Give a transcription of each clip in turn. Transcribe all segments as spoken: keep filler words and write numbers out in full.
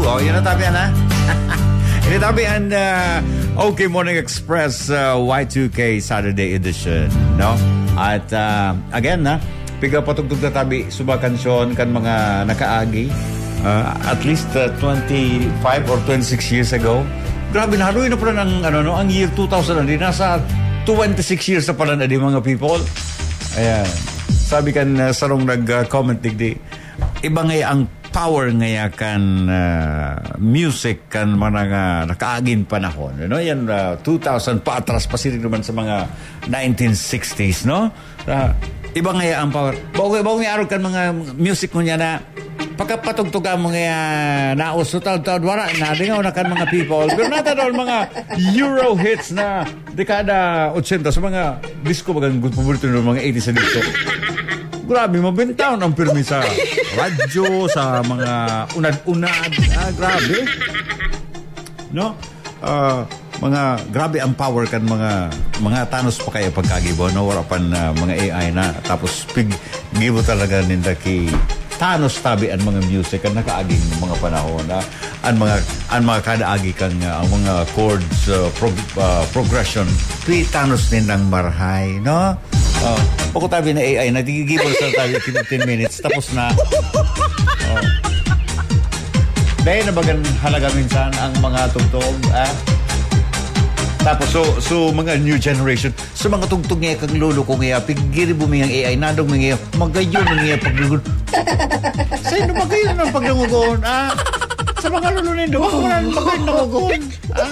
Domingo. Yun na tabi yan, ha? Ini tabi ang uh, OK Morning Express uh, Y two K Saturday edition, no? At uh, again, na, piga patugtog na tabi subakansyon kan mga nakaagi uh, at least uh, twenty-five or twenty-six years ago. Grabe, nahaluin na pala ng, ano, no, ang year two thousand, hindi nasa twenty-six years na pala na di mga people. Ayan. Sabi kan uh, sarong nag-comment uh, digdi, iba ngayon ang power ngayon kan uh, music kan mga nakaagin panahon. You know? Yan, uh, two thousand pa atras pa sila naman sa mga nineteen sixties, no? Uh, iba ngayon ang power. Bago bago may araw kan mga music mo niya na pagkapatugtugan mo ngayon naos, so taon-taon wala na, dingaw na kan mga people. Pero natanoon mga Euro hits na dekada eighty sa mga disco, bagang paborito ng mga eighties na disco. Grabe, mabintaon ang pirmi sa radyo, sa mga unad-unad. Ah, grabe. No? Uh, mga, grabe ang power kan mga, mga tanos pa kayo pagkagibo, no? Wala pan uh, mga A I na. Tapos, pig, gibo talaga ninda ki tanos tabi ang mga music ang nakaaging mga panahon. Ah, ang mga, ang mga kadaagi kang uh, ang mga chords, uh, prog, uh, progression, pi tanos nindang marhay, no? Oh, pagko tabi na A I, natigigibol sa tabi fifteen minutes, tapos na. Oh. Dahil na bagan halaga minsan ang mga tugtog, ah? Tapos, so, so mga new generation, so mga tugtog ngayon kang lolo ko ngayon, pigiri bumingang A I, nadong ngayon, magayon ngayon paglugon. Sa'yo na magayon ang paglugon, ah? Sa mga lolo nindo, wala nang magayon na lugon, ah?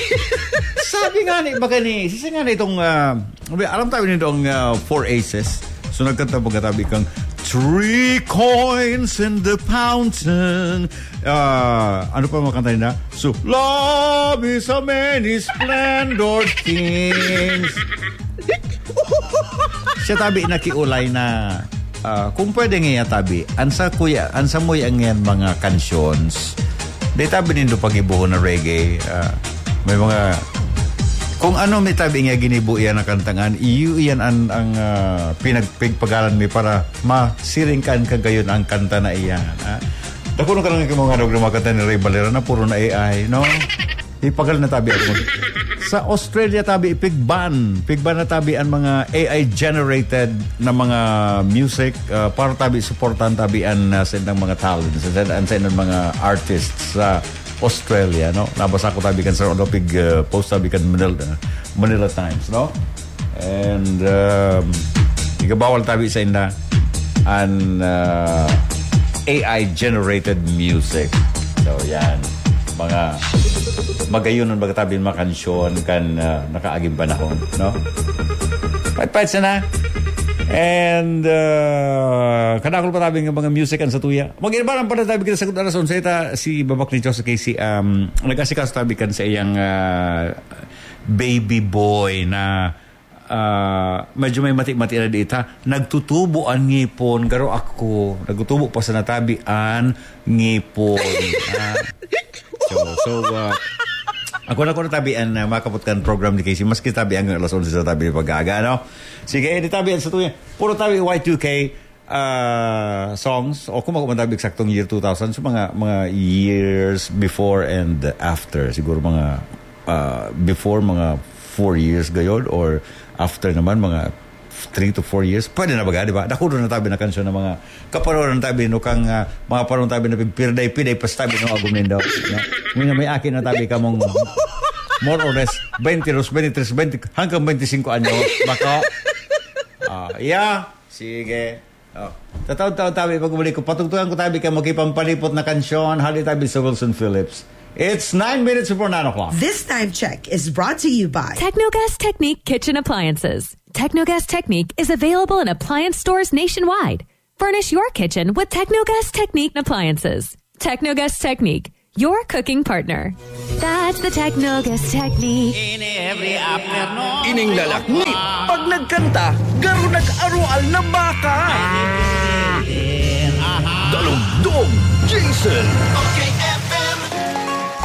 Sabi nga ni, baka ni, sisi nga na itong, uh, alam tayo nito ang uh, Four Aces. So nagkanta po katabi kang Three coins in the fountain. Uh, ano pa makanta nila? So, love is a many splendor things. Siya tabi nakiulay na uh, kung pwede nga tabi, ansa kuya, ansa mo yung mga kansons. Di tabi nindo pag-ibuho na reggae. Uh, may mga kung ano may tabi nga ginibu iyan na kantangan, iyo iyan ang, ang uh, pinagpigpagalan mi para masiringkan ka gayon ang kanta na iyan. Ha? Dako nung ka lang yung mga nag lumakanta ni Ray Valera na puro na A I, no? Ipagal na tabi ako. Sa Australia tabi, pigban. Pigban na tabi ang mga A I-generated na mga music uh, para tabi supportan tabi ang uh, sa mga talents and sa mga artists sa uh, Australia, no? Nabasa ko tabi kan sa Olympic uh, post tabi kan Manila, Manila Times, no? And um, igabawal tabi sa inda an uh, A I-generated music. So, yan. Mga magayunan baga tabi mga kansyon kan uh, nakaaging panahon, no? Pait-pait sana. And uh, kadakol pa tabi ng mga music ang sa tuya. Mag-ibaran pa na tabi kita sa kutaras on sa ita si Babak ni Jose Casey um, nag-asikas tabi kan sa iyang uh, baby boy na uh, medyo may mati-mati na dita. Nagtutubo ang ngipon garo ako. Nagtutubo pa sa natabi ngipon. uh, so, so uh, ako na ko na tabian na uh, makaputkan program ni Casey. Maski tabian ng alas eleven sa tabi ni pag-aga, no? Sige, eh, di tabian sa tuya. Puro tabi Y two K uh, songs. O kung makumatabi eksaktong year two thousand. So mga, mga years before and after. Siguro mga uh, before mga four years gayon or after naman mga three to four years. Pwede na baga, di ba? Nakulo na tabi na kansyon ng mga kaparoon na tabi no kang uh, mga parong tabi na pirday-piday pas tabi no agumin daw. No? Ngayon may akin na tabi ka mong more or less twenty, twenty-three, twenty hanggang twenty-five anyo. Baka uh, yeah, sige. Oh. Tataw-taw tabi pag umuli ko. Patugtugan ko tabi ka magkipampalipot na kansyon. Hali tabi sa Wilson Phillips. It's nine minutes before nine o'clock. This time check is brought to you by Technogas Technique Kitchen Appliances. Technogas Technique is available in appliance stores nationwide. Furnish your kitchen with Technogas Technique Appliances. Technogas Technique, your cooking partner. That's the Technogas Technique. In every afternoon. Ining lalaknit. Pag nagkanta, garo nag-arual na baka. Dalugdog, Jason. Okay, F M.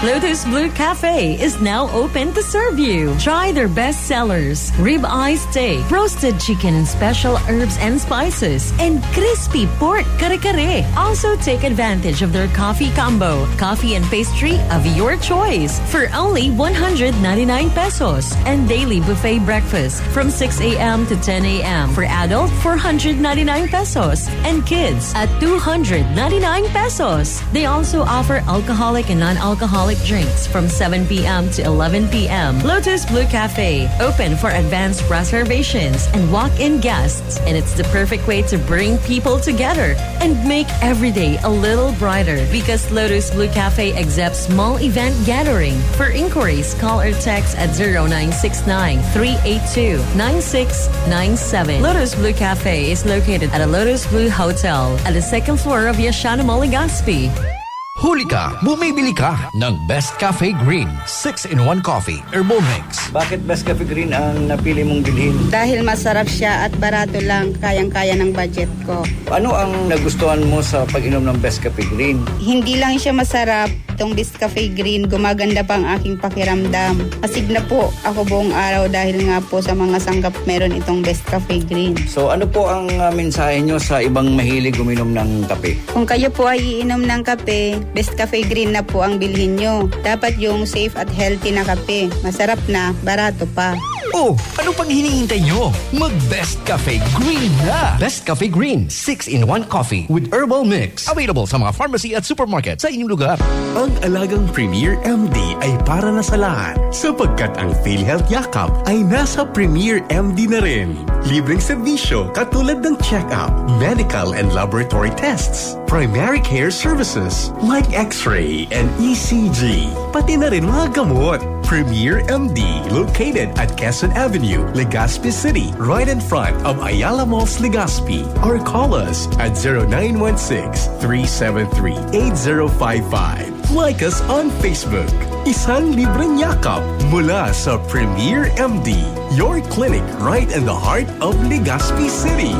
Lotus Blue Cafe is now open to serve you. Try their best sellers, rib-eye steak, roasted chicken and special herbs and spices, and crispy pork kare-kare. Also take advantage of their coffee combo, coffee and pastry of your choice for only one hundred ninety-nine pesos, and daily buffet breakfast from six a.m. to ten a.m. for adult four hundred ninety-nine pesos and kids at two hundred ninety-nine pesos. They also offer alcoholic and non-alcoholic drinks from seven p.m. to eleven p.m. Lotus Blue Cafe, open for advanced reservations and walk-in guests, and it's the perfect way to bring people together and make every day a little brighter because Lotus Blue Cafe accepts small event gathering. For inquiries, call or text at zero nine six nine, three eight two, nine six nine seven. Lotus Blue Cafe is located at a Lotus Blue Hotel at the second floor of Yashana Mall, Legazpi. Huli ka, bumibili ka ng Best Cafe Green six in one Coffee Herbal Mix. Bakit Best Cafe Green ang napili mong bilhin? Dahil masarap siya at barato lang, kayang-kaya ng budget ko. Ano ang nagustuhan mo sa pag-inom ng Best Cafe Green? Hindi lang siya masarap, itong Best Cafe Green, gumaganda pa ang aking pakiramdam. Asig na po ako buong araw dahil nga po sa mga sanggap meron itong Best Cafe Green. So ano po ang uh, mensahe nyo sa ibang mahilig uminom ng kape? Kung kayo po ay iinom ng kape, Best Cafe Green na po ang bilhin nyo. Dapat yung safe at healthy na kape. Masarap na, barato pa. Oh, ano pang hinihintay nyo? Mag-Best Cafe Green na! Best Cafe Green six in one Coffee with Herbal Mix. Available sa mga pharmacy at supermarket sa inyong lugar. Ang alagang Premier M D ay para na sa lahat sapagkat ang PhilHealth Yakap ay nasa Premier M D na rin. Libreng serbisyo katulad ng check-up, medical and laboratory tests, primary care services like X-ray and E C G, pati na rin mga gamot. Premier M D, located at Quezon Avenue, Legazpi City, right in front of Ayala Malls, Legazpi. Or call us at zero nine one six, three seven three, eight zero five five. Like us on Facebook. Isang libreng yakap mula sa Premier M D, your clinic right in the heart of Legazpi City.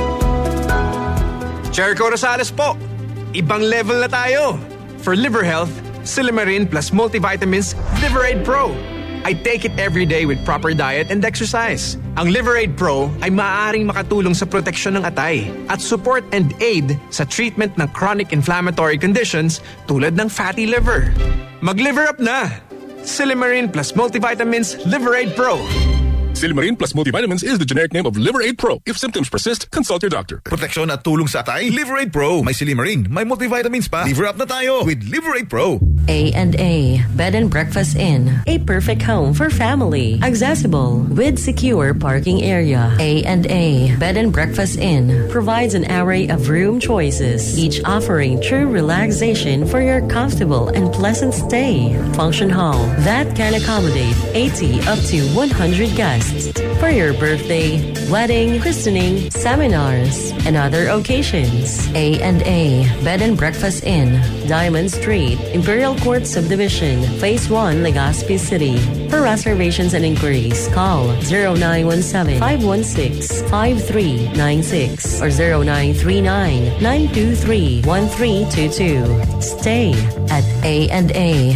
Jericho Rosales po. Ibang level na tayo. For liver health, Silimarin plus multivitamins Liverade Pro. I take it every day with proper diet and exercise. Ang Liverade Pro ay maaaring makatulong sa proteksyon ng atay at support and aid sa treatment ng chronic inflammatory conditions tulad ng fatty liver. Mag-liver up na! Silimarin plus multivitamins Liverade Pro. Silimarin plus multivitamins is the generic name of Liverade Pro. If symptoms persist, consult your doctor. Proteksyon at tulong sa atay, Liverade Pro. May Silimarin, may multivitamins pa. Liver up na tayo with Liverade Pro. A and A Bed and Breakfast Inn, a perfect home for family, accessible with secure parking area. A and A Bed and Breakfast Inn provides an array of room choices, each offering true relaxation for your comfortable and pleasant stay. Function hall that can accommodate eighty up to one hundred guests for your birthday, wedding, christening, seminars, and other occasions. A and A Bed and Breakfast Inn, Diamond Street, Imperial Court Subdivision, Phase one, Legazpi City. For reservations and inquiries, call zero nine one seven, five one six, five three nine six or zero nine three nine, nine two three, one three two two. Stay at A and A.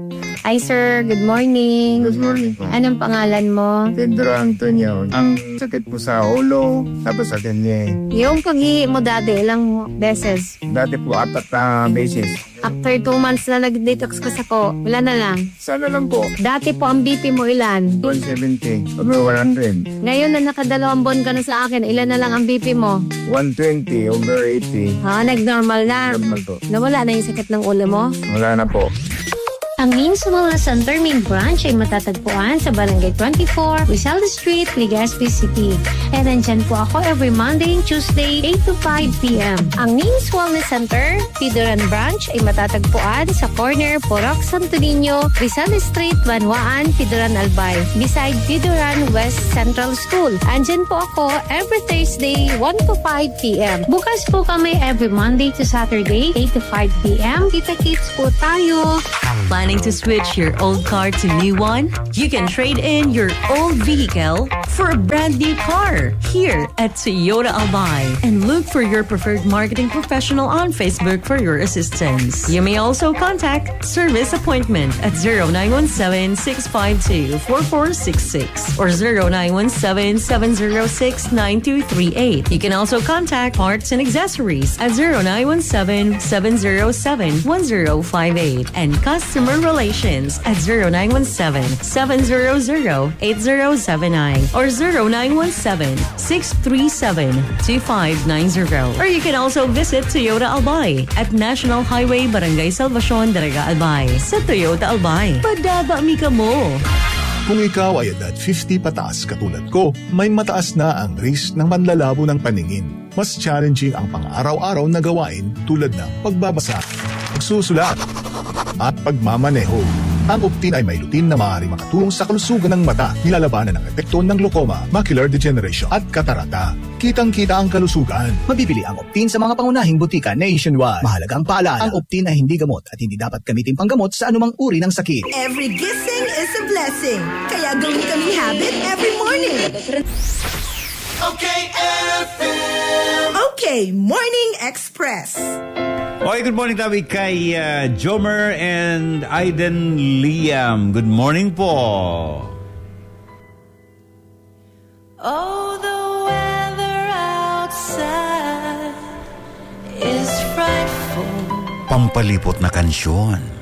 Hi sir, good morning. Good morning po. Anong pangalan mo? Pedro Antonio. Ang sakit po sa ulo, tapos sa kanya. Yung pag-ihi mo dati, ilang beses? Dati po apat na beses. After two months na nag-detox ka sa ko, wala na lang. Sana lang po. Dati po ang B P mo ilan? one seventy, over one hundred. Ngayon na nakadalawang buwan ka na sa akin, ilan na lang ang B P mo? one twenty, over eighty. Ha, nag-normal na? Normal po. Nawala na yung sakit ng ulo mo? Wala na po. Ang Means Wellness Center main branch ay matatagpuan sa Barangay twenty-four, Rizal Street, Legazpi City. And nandyan po ako every Monday and Tuesday, eight to five p.m. Ang Means Wellness Center, Pidoran Branch ay matatagpuan sa corner Porok Santo Niño, Rizal Street, Banwaan, Pidoran Albay, beside Pidoran West Central School. Andyan po ako every Thursday, one to five p.m. Bukas po kami every Monday to Saturday, eight to five p.m. Kita-kits po tayo. Planet Planning to switch your old car to new one? You can trade in your old vehicle for a brand new car here at Toyota Albay and look for your preferred marketing professional on Facebook for your assistance. You may also contact Service Appointment at zero nine one seven, six five two, four four six six or zero nine one seven, seven zero six, nine two three eight. You can also contact Parts and Accessories at zero nine one seven, seven zero seven, one zero five eight and Customer Relations at zero nine one seven, seven zero zero, eight zero seven nine or zero nine one seven, six three seven, two five nine zero. Or you can also visit Toyota Albay at National Highway Barangay Salvacion, Daraga Albay. Sa Toyota Albay, padaba mi ka mo. Kung ikaw ay edad fifty pataas katulad ko, may mataas na ang risk ng panlalabo ng paningin. Mas challenging ang pang-araw-araw na gawain tulad ng pagbabasa, pagsusulat, at pagmamaneho. Ang Optin ay may lutin na maaari makatulong sa kalusugan ng mata, nilalabanan ng epekto ng glaucoma, macular degeneration at katarata. Kitang-kita ang kalusugan. Mabibili ang Optin sa mga pangunahing butika nationwide. Mahalagang paalala, ang Optin ay hindi gamot at hindi dapat gamitin panggamot sa anumang uri ng sakit. Every gising is a blessing. Kaya gawin kaming habit every morning. Okay, F M. Okay, Morning Express. Okay, good morning tabi kay uh, Jomer and Aiden Liam. Good morning po. Oh, the weather outside is frightful. Pampalipot na kansyon.